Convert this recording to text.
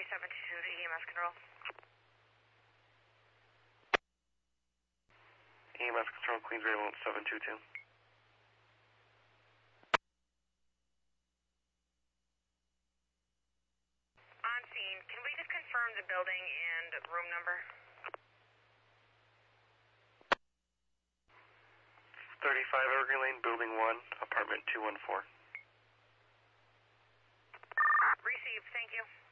722 to EMS control. EMS control, Queensway 722. On scene, can we just confirm the building and room number? 35 Evergreen Lane, Building 1, Apartment 214. Received, thank you.